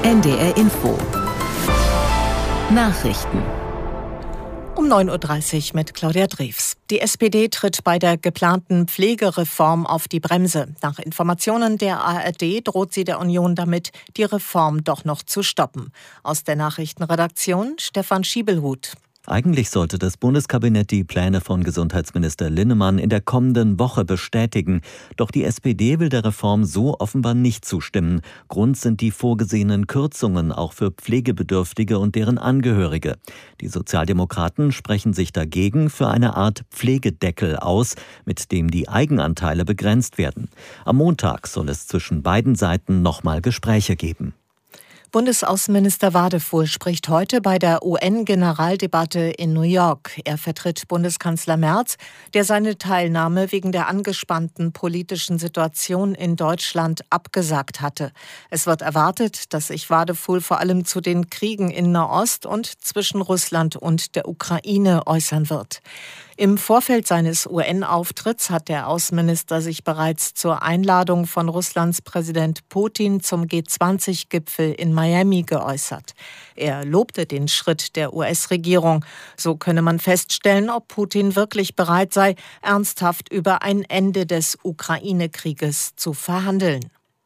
NDR Info. Nachrichten. Um 9.30 Uhr mit Claudia Drews. Die SPD tritt bei der geplanten Pflegereform auf die Bremse. Nach Informationen der ARD droht sie der Union damit, die Reform doch noch zu stoppen. Aus der Nachrichtenredaktion Stefan Schiebelhuth. Eigentlich sollte das Bundeskabinett die Pläne von Gesundheitsminister Linnemann in der kommenden Woche bestätigen. Doch die SPD will der Reform so offenbar nicht zustimmen. Grund sind die vorgesehenen Kürzungen auch für Pflegebedürftige und deren Angehörige. Die Sozialdemokraten sprechen sich dagegen für eine Art Pflegedeckel aus, mit dem die Eigenanteile begrenzt werden. Am Montag soll es zwischen beiden Seiten nochmal Gespräche geben. Bundesaußenminister Wadefuhl spricht heute bei der UN-Generaldebatte in New York. Er vertritt Bundeskanzler Merz, der seine Teilnahme wegen der angespannten politischen Situation in Deutschland abgesagt hatte. Es wird erwartet, dass sich Wadefuhl vor allem zu den Kriegen in Nahost und zwischen Russland und der Ukraine äußern wird. Im Vorfeld seines UN-Auftritts hat der Außenminister sich bereits zur Einladung von Russlands Präsident Putin zum G20-Gipfel in Miami geäußert. Er lobte den Schritt der US-Regierung. So könne man feststellen, ob Putin wirklich bereit sei, ernsthaft über ein Ende des Ukraine-Krieges zu verhandeln.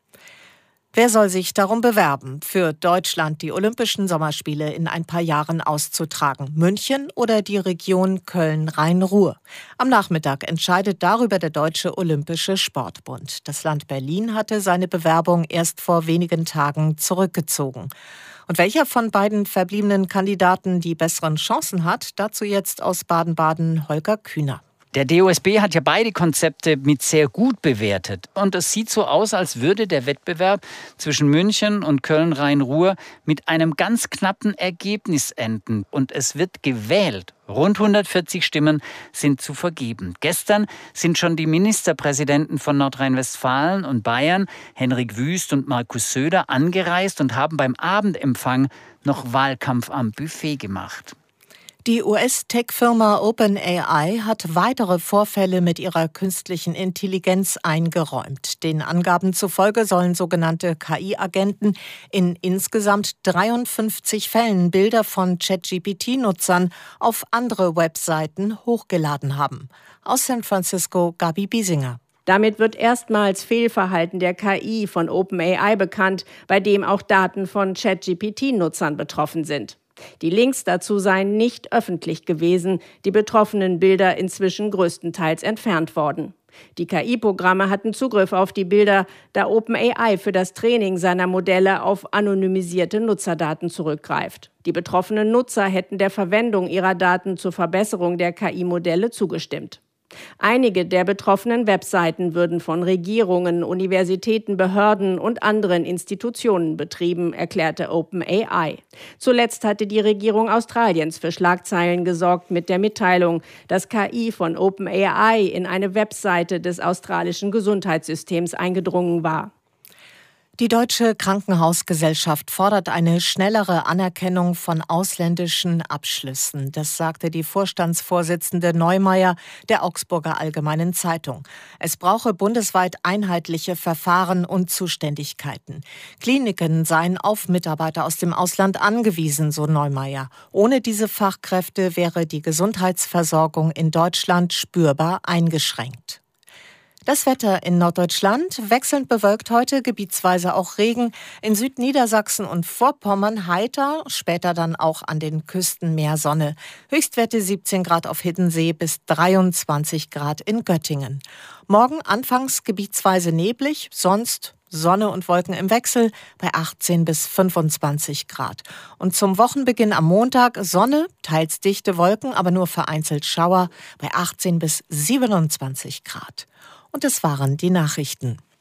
Wer soll sich darum bewerben, für Deutschland die Olympischen Sommerspiele in ein paar Jahren auszutragen? München oder die Region Köln-Rhein-Ruhr? Am Nachmittag entscheidet darüber der Deutsche Olympische Sportbund. Das Land Berlin hatte seine Bewerbung erst vor wenigen Tagen zurückgezogen. Und welcher von beiden verbliebenen Kandidaten die besseren Chancen hat, dazu jetzt aus Baden-Baden Holger Kühner. Der DOSB hat ja beide Konzepte mit sehr gut bewertet. Und es sieht so aus, als würde der Wettbewerb zwischen München und Köln-Rhein-Ruhr mit einem ganz knappen Ergebnis enden. Und es wird gewählt. Rund 140 Stimmen sind zu vergeben. Gestern sind schon die Ministerpräsidenten von Nordrhein-Westfalen und Bayern, Henrik Wüst und Markus Söder, angereist und haben beim Abendempfang noch Wahlkampf am Buffet gemacht. Die US-Tech-Firma OpenAI hat weitere Vorfälle mit ihrer künstlichen Intelligenz eingeräumt. Den Angaben zufolge sollen sogenannte KI-Agenten in insgesamt 53 Fällen Bilder von ChatGPT-Nutzern auf andere Webseiten hochgeladen haben. Aus San Francisco, Gabi Biesinger. Damit wird erstmals Fehlverhalten der KI von OpenAI bekannt, bei dem auch Daten von ChatGPT-Nutzern betroffen sind. Die Links dazu seien nicht öffentlich gewesen, die betroffenen Bilder inzwischen größtenteils entfernt worden. Die KI-Programme hatten Zugriff auf die Bilder, da OpenAI für das Training seiner Modelle auf anonymisierte Nutzerdaten zurückgreift. Die betroffenen Nutzer hätten der Verwendung ihrer Daten zur Verbesserung der KI-Modelle zugestimmt. Einige der betroffenen Webseiten würden von Regierungen, Universitäten, Behörden und anderen Institutionen betrieben, erklärte OpenAI. Zuletzt hatte die Regierung Australiens für Schlagzeilen gesorgt mit der Mitteilung, dass KI von OpenAI in eine Webseite des australischen Gesundheitssystems eingedrungen war. Die Deutsche Krankenhausgesellschaft fordert eine schnellere Anerkennung von ausländischen Abschlüssen. Das sagte die Vorstandsvorsitzende Neumeier der Augsburger Allgemeinen Zeitung. Es brauche bundesweit einheitliche Verfahren und Zuständigkeiten. Kliniken seien auf Mitarbeiter aus dem Ausland angewiesen, so Neumeier. Ohne diese Fachkräfte wäre die Gesundheitsversorgung in Deutschland spürbar eingeschränkt. Das Wetter in Norddeutschland wechselnd bewölkt heute, gebietsweise auch Regen. In Südniedersachsen und Vorpommern heiter, später dann auch an den Küsten mehr Sonne. Höchstwerte 17 Grad auf Hiddensee bis 23 Grad in Göttingen. Morgen anfangs gebietsweise neblig, sonst Sonne und Wolken im Wechsel bei 18 bis 25 Grad. Und zum Wochenbeginn am Montag Sonne, teils dichte Wolken, aber nur vereinzelt Schauer bei 18 bis 27 Grad. Und das waren die Nachrichten.